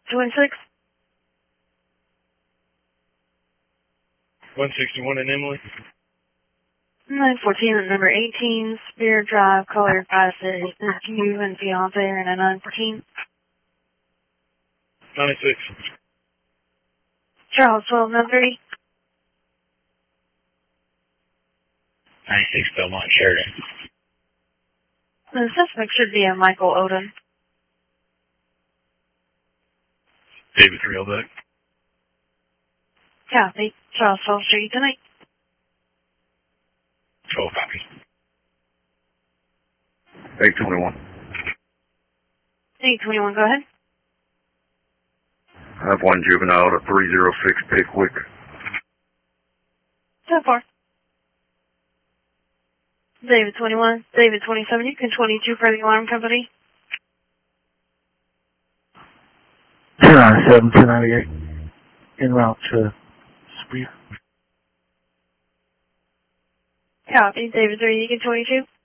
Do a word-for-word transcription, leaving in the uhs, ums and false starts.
twenty-six. one sixty-one in Emily. nine fourteen at number eighteen, Spear Drive, Color five Series. This is you and fiance in a nine fourteen. ninety-six. Charles twelve nine thirty. ninety-six Belmont Sheridan. The suspect should be a Michael Odom. David Reelbeck. Copy. Charles twelve Street tonight. twelve copy. eight twenty-one. eight twenty-one, go ahead. I have one juvenile to three oh six Pickwick. So far. David twenty-one, David twenty-seven, you can twenty-two for the alarm company. two ninety-seven, two ninety-eight. En route to Spear. Copy. David three, you can twenty-two.